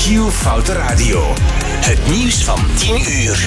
Giel Foute Radio. Het nieuws van 10 uur.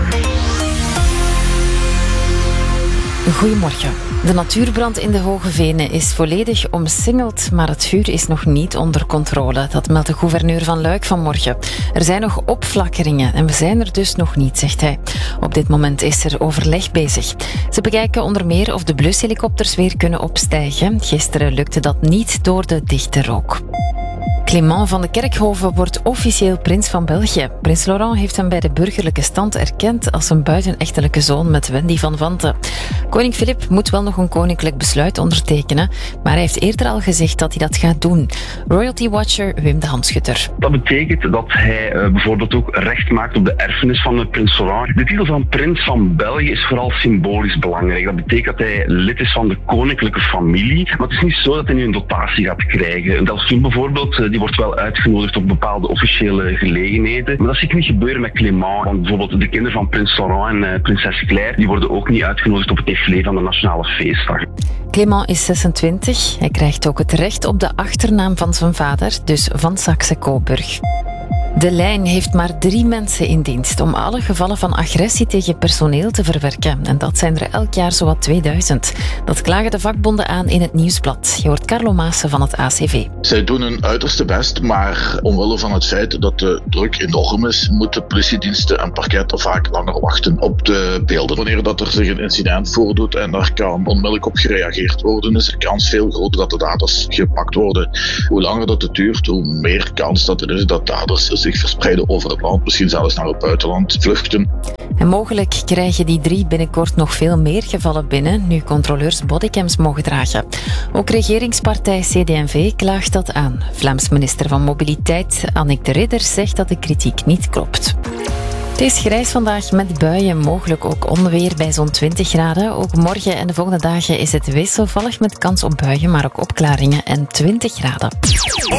Goedemorgen. De natuurbrand in de Hoge Venen is volledig omsingeld, maar het vuur is nog niet onder controle. Dat meldt de gouverneur van Luik vanmorgen. Er zijn nog opflakkeringen en we zijn er dus nog niet, zegt hij. Op dit moment is er overleg bezig. Ze bekijken onder meer of de blushelikopters weer kunnen opstijgen. Gisteren lukte dat niet door de dichte rook. Clément van de Kerkhoven wordt officieel prins van België. Prins Laurent heeft hem bij de burgerlijke stand erkend als een buitenechtelijke zoon met Wendy van Vanten. Koning Filip moet wel nog een koninklijk besluit ondertekenen, maar hij heeft eerder al gezegd dat hij dat gaat doen. Royalty Watcher Wim de Handschutter. Dat betekent dat hij bijvoorbeeld ook recht maakt op de erfenis van prins Laurent. De titel van prins van België is vooral symbolisch belangrijk. Dat betekent dat hij lid is van de koninklijke familie, maar het is niet zo dat hij nu een dotatie gaat krijgen. Delphine bijvoorbeeld, die wordt wel uitgenodigd op bepaalde officiële gelegenheden. Maar dat zie ik niet gebeuren met Clément. Want bijvoorbeeld de kinderen van prins Laurent en prinses Claire, die worden ook niet uitgenodigd op het défilé van de Nationale Feestdag. Clément is 26. Hij krijgt ook het recht op de achternaam van zijn vader, dus van Saxe-Coburg. De lijn heeft maar 3 mensen in dienst om alle gevallen van agressie tegen personeel te verwerken. En dat zijn er elk jaar zowat 2000. Dat klagen de vakbonden aan in het Nieuwsblad. Je hoort Carlo Maassen van het ACV. Zij doen hun uiterste best, maar omwille van het feit dat de druk enorm is, moeten politiediensten en parketten vaak langer wachten op de beelden. Wanneer dat er zich een incident voordoet en daar kan onmiddellijk op gereageerd worden, is de kans veel groter dat de daders gepakt worden. Hoe langer dat het duurt, hoe meer kans dat er is dat daders zich verspreiden over het land, misschien zelfs naar het buitenland vluchten. En mogelijk krijgen die 3 binnenkort nog veel meer gevallen binnen, nu controleurs bodycams mogen dragen. Ook regeringspartij CD&V klaagt dat aan. Vlaams minister van Mobiliteit Annick de Ridder zegt dat de kritiek niet klopt. Het is grijs vandaag met buien, mogelijk ook onweer bij zo'n 20 graden. Ook morgen en de volgende dagen is het wisselvallig met kans op buien, maar ook opklaringen en 20 graden.